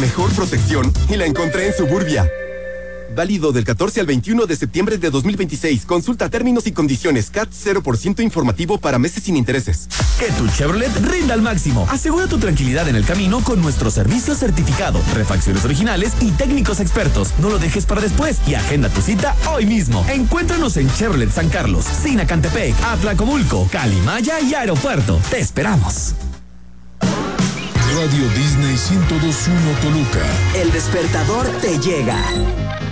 mejor protección y la encontré en Suburbia. Válido del 14 al 21 de septiembre de 2026. Consulta términos y condiciones. CAT 0% informativo para meses sin intereses. Que tu Chevrolet rinda al máximo. Asegura tu tranquilidad en el camino con nuestro servicio certificado, refacciones originales y técnicos expertos. No lo dejes para después y agenda tu cita hoy mismo. Encuéntranos en Chevrolet San Carlos, Sinacantepec, Atlacomulco, Calimaya y Aeropuerto. Te esperamos. Radio Disney 102.1 Toluca. El despertador te llega.